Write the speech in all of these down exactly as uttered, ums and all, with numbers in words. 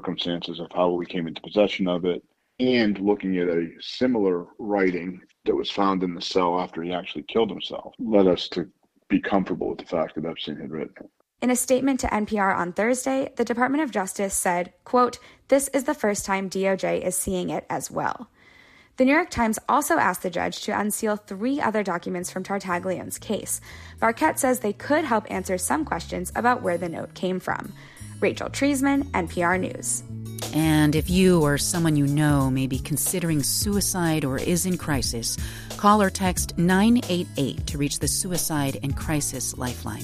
circumstances of how we came into possession of it, and looking at a similar writing that was found in the cell after he actually killed himself, led us to be comfortable with the fact that Epstein had written it. In a statement to N P R on Thursday, the Department of Justice said, quote, "This is the first time D O J is seeing it as well." The New York Times also asked the judge to unseal three other documents from Tartaglia's case. Barquette says they could help answer some questions about where the note came from. Rachel Treisman, N P R News. And if you or someone you know may be considering suicide or is in crisis, call or text nine eight eight to reach the Suicide and Crisis Lifeline.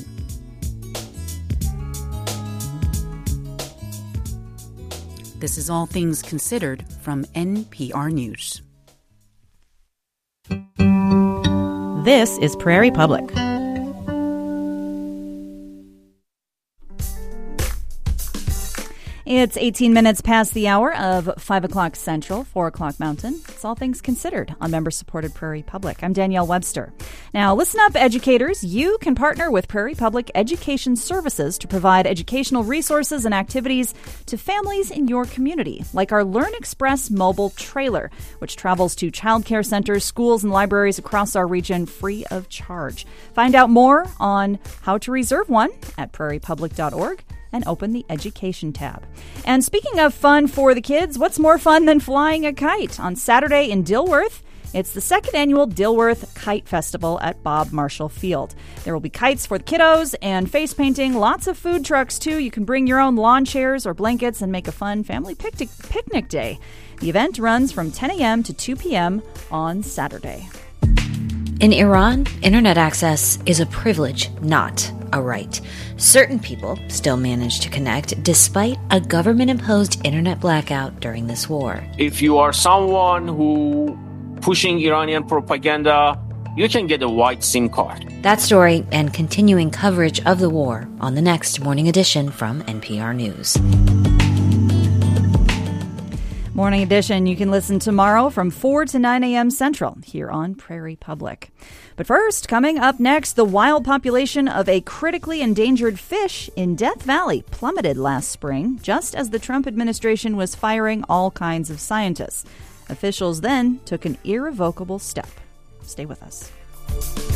This is All Things Considered from N P R News. This is Prairie Public. It's eighteen minutes past the hour of five o'clock Central, four o'clock Mountain. It's All Things Considered on member-supported Prairie Public. I'm Danielle Webster. Now, listen up, educators. You can partner with Prairie Public Education Services to provide educational resources and activities to families in your community, like our Learn Express mobile trailer, which travels to childcare centers, schools, and libraries across our region free of charge. Find out more on how to reserve one at prairie public dot org. And open the Education tab. And speaking of fun for the kids, what's more fun than flying a kite? On Saturday in Dilworth, it's the second annual Dilworth Kite Festival at Bob Marshall Field. There will be kites for the kiddos and face painting, lots of food trucks too. You can bring your own lawn chairs or blankets and make a fun family picnic, picnic day. The event runs from ten a.m. to two p.m. on Saturday. In Iran, internet access is a privilege, not a right. Certain people still manage to connect despite a government-imposed internet blackout during this war. If you are someone who pushing Iranian propaganda, you can get a white SIM card. That story and continuing coverage of the war on the next Morning Edition from N P R News. Morning Edition, you can listen tomorrow from four to nine a.m. Central here on Prairie Public. But first, coming up next, the wild population of a critically endangered fish in Death Valley plummeted last spring, just as the Trump administration was firing all kinds of scientists. Officials then took an irrevocable step. Stay with us.